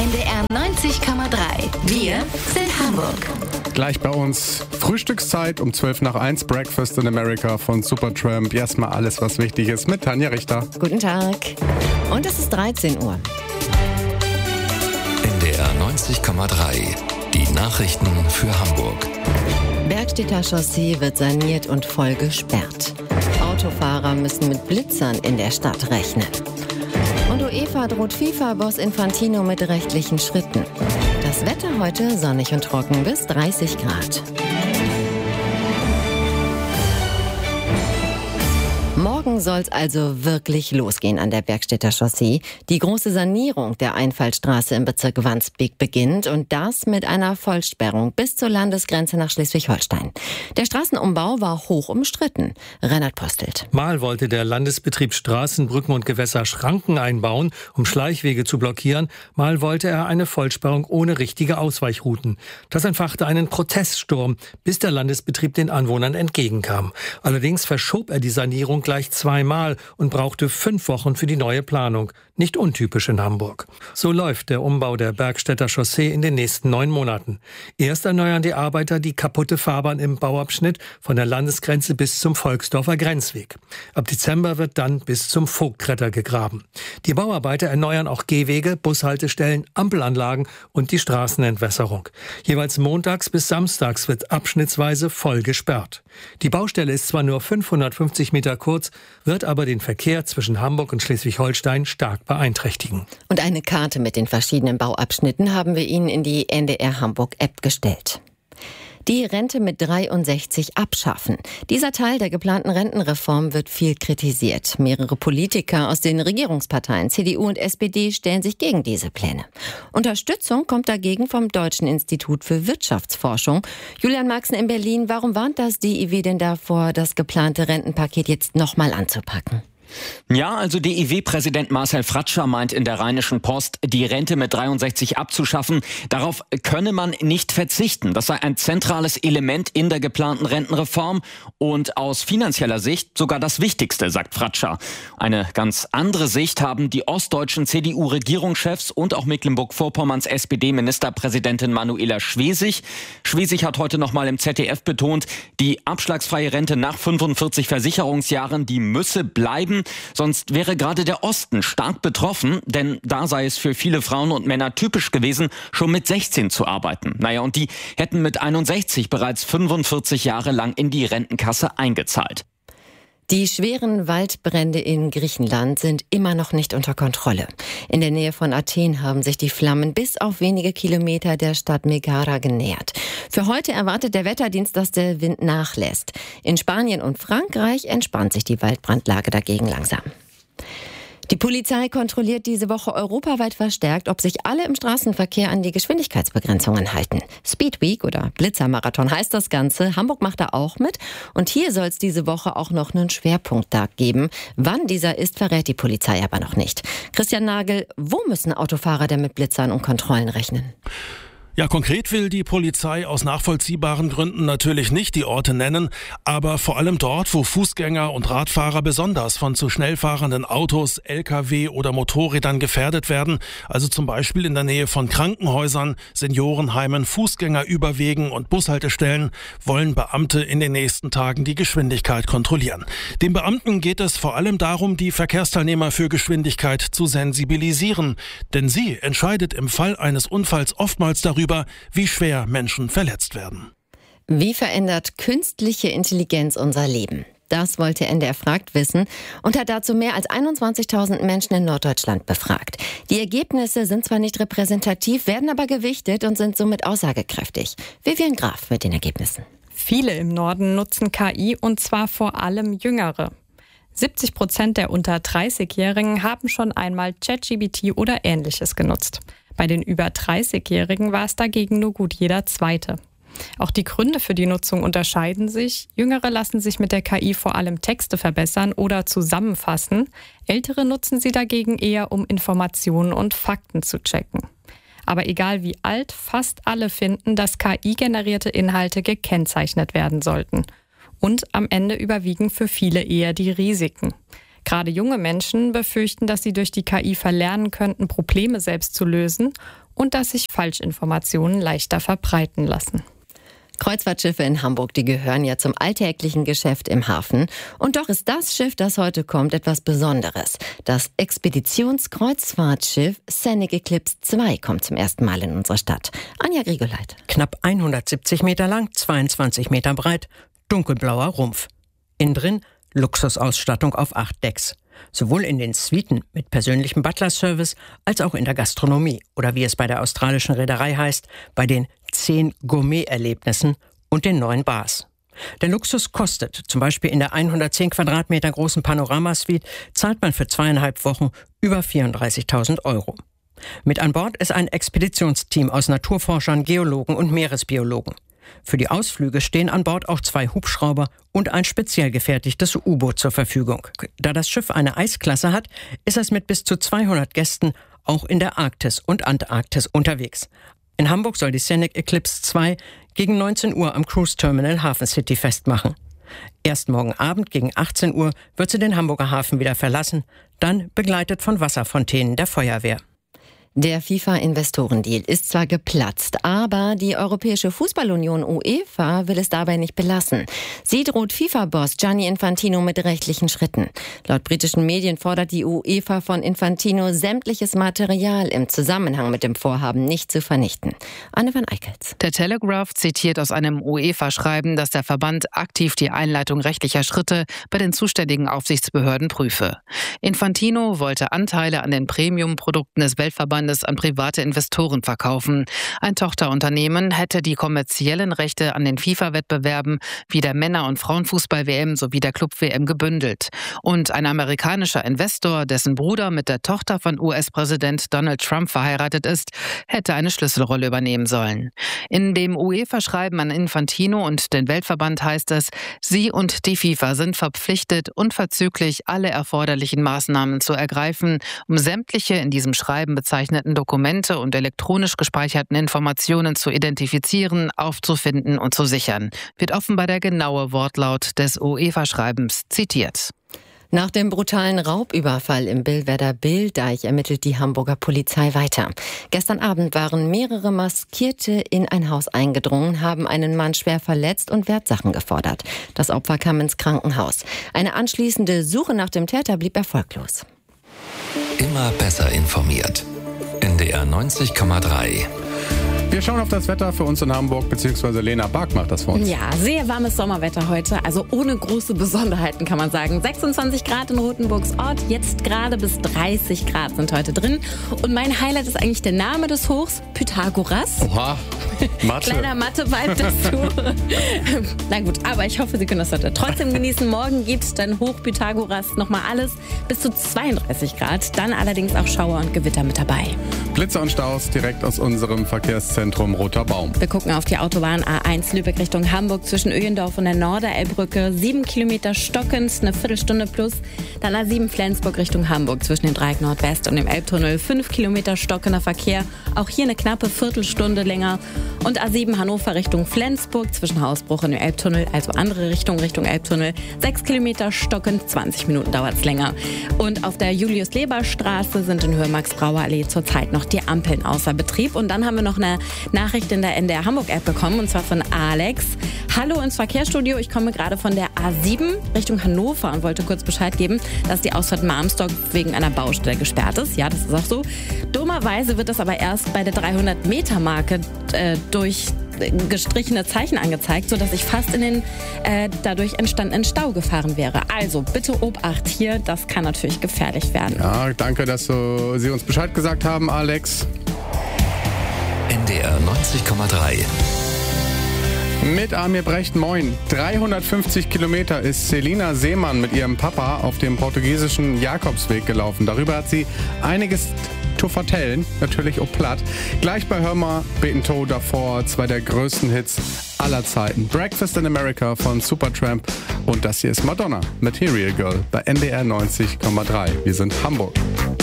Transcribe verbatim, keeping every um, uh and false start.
N D R neunzig Komma drei. Wir sind Hamburg. Gleich bei uns Frühstückszeit um zwölf nach eins, Breakfast in America von Supertramp. Erstmal alles, was wichtig ist mit Tanja Richter. Guten Tag. Und es ist dreizehn Uhr. N D R neunzig Komma drei. Die Nachrichten für Hamburg. Bergstedter Chaussee wird saniert und voll gesperrt. Autofahrer müssen mit Blitzern in der Stadt rechnen. Und UEFA droht FIFA-Boss Infantino mit rechtlichen Schritten. Das Wetter heute sonnig und trocken bis dreißig Grad. Morgen soll es also wirklich losgehen an der Bergstedter Chaussee. Die große Sanierung der Einfallstraße im Bezirk Wandsbek beginnt und das mit einer Vollsperrung bis zur Landesgrenze nach Schleswig-Holstein. Der Straßenumbau war hoch umstritten. Reinhard Postelt. Mal wollte der Landesbetrieb Straßen, Brücken und Gewässer Schranken einbauen, um Schleichwege zu blockieren. Mal wollte er eine Vollsperrung ohne richtige Ausweichrouten. Das entfachte einen Proteststurm, bis der Landesbetrieb den Anwohnern entgegenkam. Allerdings verschob er die Sanierung gleich zweimal und brauchte fünf Wochen für die neue Planung. Nicht untypisch in Hamburg. So läuft der Umbau der Bergstedter Chaussee in den nächsten neun Monaten. Erst erneuern die Arbeiter die kaputte Fahrbahn im Bauabschnitt von der Landesgrenze bis zum Volksdorfer Grenzweg. Ab Dezember wird dann bis zum Vogtretter gegraben. Die Bauarbeiter erneuern auch Gehwege, Bushaltestellen, Ampelanlagen und die Straßenentwässerung. Jeweils montags bis samstags wird abschnittsweise voll gesperrt. Die Baustelle ist zwar nur fünfhundertfünfzig Meter kurz, wird aber den Verkehr zwischen Hamburg und Schleswig-Holstein stark beeinträchtigen. Und eine Karte mit den verschiedenen Bauabschnitten haben wir Ihnen in die N D R Hamburg App gestellt. Die Rente mit dreiundsechzig abschaffen. Dieser Teil der geplanten Rentenreform wird viel kritisiert. Mehrere Politiker aus den Regierungsparteien C D U und S P D stellen sich gegen diese Pläne. Unterstützung kommt dagegen vom Deutschen Institut für Wirtschaftsforschung. Julian Marxen in Berlin, warum warnt das D I W denn davor, das geplante Rentenpaket jetzt nochmal anzupacken? Ja, also D I W-Präsident Marcel Fratscher meint in der Rheinischen Post, die Rente mit dreiundsechzig abzuschaffen. Darauf könne man nicht verzichten. Das sei ein zentrales Element in der geplanten Rentenreform und aus finanzieller Sicht sogar das Wichtigste, sagt Fratscher. Eine ganz andere Sicht haben die ostdeutschen C D U-Regierungschefs und auch Mecklenburg-Vorpommerns S P D-Ministerpräsidentin Manuela Schwesig. Schwesig hat heute noch mal im Z D F betont, die abschlagsfreie Rente nach fünfundvierzig Versicherungsjahren, die müsse bleiben. Sonst wäre gerade der Osten stark betroffen, denn da sei es für viele Frauen und Männer typisch gewesen, schon mit sechzehn zu arbeiten. Naja, und die hätten mit einundsechzig bereits fünfundvierzig Jahre lang in die Rentenkasse eingezahlt. Die schweren Waldbrände in Griechenland sind immer noch nicht unter Kontrolle. In der Nähe von Athen haben sich die Flammen bis auf wenige Kilometer der Stadt Megara genähert. Für heute erwartet der Wetterdienst, dass der Wind nachlässt. In Spanien und Frankreich entspannt sich die Waldbrandlage dagegen langsam. Die Polizei kontrolliert diese Woche europaweit verstärkt, ob sich alle im Straßenverkehr an die Geschwindigkeitsbegrenzungen halten. Speed Week oder Blitzermarathon heißt das Ganze. Hamburg macht da auch mit. Und hier soll es diese Woche auch noch einen Schwerpunkttag geben. Wann dieser ist, verrät die Polizei aber noch nicht. Christian Nagel, wo müssen Autofahrer denn mit Blitzern und Kontrollen rechnen? Ja, konkret will die Polizei aus nachvollziehbaren Gründen natürlich nicht die Orte nennen, aber vor allem dort, wo Fußgänger und Radfahrer besonders von zu schnell fahrenden Autos, L K W oder Motorrädern gefährdet werden, also zum Beispiel in der Nähe von Krankenhäusern, Seniorenheimen, Fußgängerüberwegen und Bushaltestellen, wollen Beamte in den nächsten Tagen die Geschwindigkeit kontrollieren. Den Beamten geht es vor allem darum, die Verkehrsteilnehmer für Geschwindigkeit zu sensibilisieren, denn sie entscheidet im Fall eines Unfalls oftmals darüber, wie schwer Menschen verletzt werden. Wie verändert künstliche Intelligenz unser Leben? Das wollte N D R fragt wissen und hat dazu mehr als einundzwanzigtausend Menschen in Norddeutschland befragt. Die Ergebnisse sind zwar nicht repräsentativ, werden aber gewichtet und sind somit aussagekräftig. Vivian Graf mit den Ergebnissen. Viele im Norden nutzen K I und zwar vor allem Jüngere. siebzig Prozent der unter dreißigjährigen haben schon einmal ChatGPT oder Ähnliches genutzt. Bei den über dreißigjährigen war es dagegen nur gut jeder Zweite. Auch die Gründe für die Nutzung unterscheiden sich. Jüngere lassen sich mit der K I vor allem Texte verbessern oder zusammenfassen. Ältere nutzen sie dagegen eher, um Informationen und Fakten zu checken. Aber egal wie alt, fast alle finden, dass K I-generierte Inhalte gekennzeichnet werden sollten. Und am Ende überwiegen für viele eher die Risiken. Gerade junge Menschen befürchten, dass sie durch die K I verlernen könnten, Probleme selbst zu lösen und dass sich Falschinformationen leichter verbreiten lassen. Kreuzfahrtschiffe in Hamburg, die gehören ja zum alltäglichen Geschäft im Hafen. Und doch ist das Schiff, das heute kommt, etwas Besonderes. Das Expeditionskreuzfahrtschiff Scenic Eclipse zwei kommt zum ersten Mal in unsere Stadt. Anja Grigoleit. Knapp hundertsiebzig Meter lang, zweiundzwanzig Meter breit, dunkelblauer Rumpf. Innen drin Luxusausstattung auf acht Decks. Sowohl in den Suiten mit persönlichem Butler-Service als auch in der Gastronomie oder wie es bei der australischen Reederei heißt, bei den zehn Gourmet-Erlebnissen und den neun Bars. Der Luxus kostet, zum Beispiel in der hundertzehn Quadratmeter großen Panorama-Suite, zahlt man für zweieinhalb Wochen über vierunddreißigtausend Euro. Mit an Bord ist ein Expeditionsteam aus Naturforschern, Geologen und Meeresbiologen. Für die Ausflüge stehen an Bord auch zwei Hubschrauber und ein speziell gefertigtes U-Boot zur Verfügung. Da das Schiff eine Eisklasse hat, ist es mit bis zu zweihundert Gästen auch in der Arktis und Antarktis unterwegs. In Hamburg soll die Scenic Eclipse zwei gegen neunzehn Uhr am Cruise Terminal Hafen City festmachen. Erst morgen Abend gegen achtzehn Uhr wird sie den Hamburger Hafen wieder verlassen, dann begleitet von Wasserfontänen der Feuerwehr. Der FIFA-Investorendeal ist zwar geplatzt, aber die Europäische Fußballunion UEFA will es dabei nicht belassen. Sie droht FIFA-Boss Gianni Infantino mit rechtlichen Schritten. Laut britischen Medien fordert die UEFA von Infantino, sämtliches Material im Zusammenhang mit dem Vorhaben nicht zu vernichten. Anne van Eickels. Der Telegraph zitiert aus einem UEFA-Schreiben, dass der Verband aktiv die Einleitung rechtlicher Schritte bei den zuständigen Aufsichtsbehörden prüfe. Infantino wollte Anteile an den Premium-Produkten des Weltverbandes an private Investoren verkaufen. Ein Tochterunternehmen hätte die kommerziellen Rechte an den FIFA-Wettbewerben wie der Männer- und Frauenfußball-W M sowie der Club-W M gebündelt. Und ein amerikanischer Investor, dessen Bruder mit der Tochter von U S-Präsident Donald Trump verheiratet ist, hätte eine Schlüsselrolle übernehmen sollen. In dem UEFA-Schreiben an Infantino und den Weltverband heißt es, sie und die FIFA sind verpflichtet, unverzüglich alle erforderlichen Maßnahmen zu ergreifen, um sämtliche in diesem Schreiben bezeichneten Dokumente und elektronisch gespeicherten Informationen zu identifizieren, aufzufinden und zu sichern. Wird offenbar der genaue Wortlaut des UEFA-Schreibens zitiert. Nach dem brutalen Raubüberfall im Billwerder Billdeich ermittelt die Hamburger Polizei weiter. Gestern Abend waren mehrere Maskierte in ein Haus eingedrungen, haben einen Mann schwer verletzt und Wertsachen gefordert. Das Opfer kam ins Krankenhaus. Eine anschließende Suche nach dem Täter blieb erfolglos. Immer besser informiert. N D R neunzig Komma drei. Wir schauen auf das Wetter für uns in Hamburg, beziehungsweise Lena Bark macht das für uns. Ja, sehr warmes Sommerwetter heute, also ohne große Besonderheiten kann man sagen. sechsundzwanzig Grad in Rotenburgs Ort, jetzt gerade bis dreißig Grad sind heute drin. Und mein Highlight ist eigentlich der Name des Hochs, Pythagoras. Oha, Mathe. Kleiner Mathe-Vibe dazu. Na gut, aber ich hoffe, Sie können das heute trotzdem genießen. Morgen geht dann Hoch Pythagoras nochmal alles bis zu zweiunddreißig Grad. Dann allerdings auch Schauer und Gewitter mit dabei. Blitze und Staus direkt aus unserem Verkehrszentrum Roter Baum. Wir gucken auf die Autobahn A eins Lübeck Richtung Hamburg zwischen Öhendorf und der Norderelbbrücke. Sieben Kilometer stockend, eine Viertelstunde plus. Dann A sieben Flensburg Richtung Hamburg zwischen dem Dreieck Nordwest und dem Elbtunnel. Fünf Kilometer stockender Verkehr. Auch hier eine knappe Viertelstunde länger. Und A sieben Hannover Richtung Flensburg zwischen Hausbruch und dem Elbtunnel, also andere Richtung, Richtung Elbtunnel. Sechs Kilometer stockend, zwanzig Minuten dauert es länger. Und auf der Julius-Leber-Straße sind in Höhe Max-Brauer-Allee zurzeit noch die Ampeln außer Betrieb. Und dann haben wir noch eine Nachricht in der N D R Hamburg-App bekommen, und zwar von Alex. Hallo ins Verkehrsstudio, ich komme gerade von der A sieben Richtung Hannover und wollte kurz Bescheid geben, dass die Ausfahrt Marmstock wegen einer Baustelle gesperrt ist. Ja, das ist auch so. Dummerweise wird das aber erst bei der dreihundert Meter Marke äh, durch gestrichene Zeichen angezeigt, sodass ich fast in den äh, dadurch entstandenen Stau gefahren wäre. Also bitte Obacht hier, das kann natürlich gefährlich werden. Ja, danke, dass du, Sie uns Bescheid gesagt haben, Alex. N D R neunzig Komma drei. Mit Amir Brecht, moin. dreihundertfünfzig Kilometer ist Selina Seemann mit ihrem Papa auf dem portugiesischen Jakobsweg gelaufen. Darüber hat sie einiges zu vertellen, natürlich auch platt. Gleich bei Hör mal Beten davor, zwei der größten Hits aller Zeiten. Breakfast in America von Supertramp und das hier ist Madonna, Material Girl bei N D R neunzig Komma drei. Wir sind Hamburg.